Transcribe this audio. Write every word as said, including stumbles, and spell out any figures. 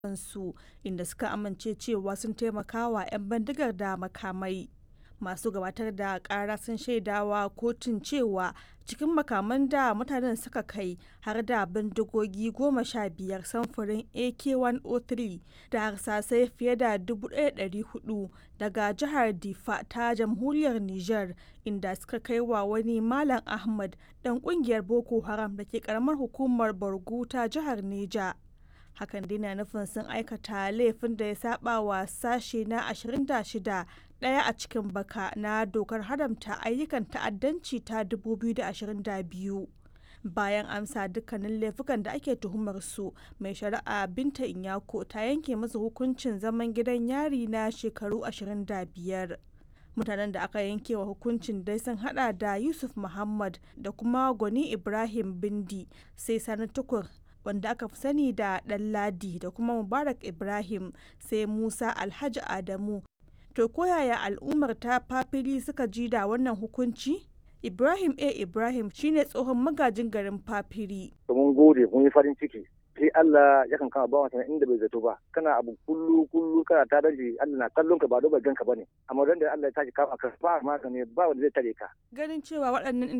kansu inda suka amince cewa sun taimaka wa 'yan bindigar da makamai. Masu gabatar da kara sun shaidawa kotun cewa cikin makaman da mutanen suka kai har da bindigogi goma sha biyar samfurin A K one oh three da harsasai fiye da dubu ɗaya da ɗari hudu daga jihar Difa ta jamhuriyar Nijar, inda suka kai wa wani Malam Ahmad dan kungiyar Boko Haram da ke karamar hukumar Borgu ta jihar Neja. Hakan dai na nufin sun aikata laifin da ya saba wa sashe na ashirin da shida ɗaya a cikin baka na dokar haramta ayyukan ta'addanci ta dubu biyu da ashirin da biyu. Bayan amsa dukkanin laifukan da ake tuhumar su, mai shari'a Binta Inyako ta yanke musu hukuncin zaman gidan yari na shekaru ashirin da biyar. Mutanen da aka yanke wa hukuncin dai sun hada da Yusuf Muhammad da kuma Gwani Ibrahim Bindi, sai Sani Tukur wanda aka fi sani da Ɗanladi, da kuma Mubarak Ibrahim, sai Musa Alhaji Adamu. To koyaya al'ummar ta Fafili suka ji da wannan hukunci? Ibrahim A. Ibrahim shine tsohon magajin garin Fafiri. Mun gode, mun yi farin ciki. Sai Allah ya kan kama bawan sana inda bai zato ba. Kana abu kullu kullu kana ta daji, Allah na kallon ka ba do bai ganka bane. Amma dan da Allah ya tashi kama ka ba magani ba wanda zai tare ka. Ganin cewa waɗannan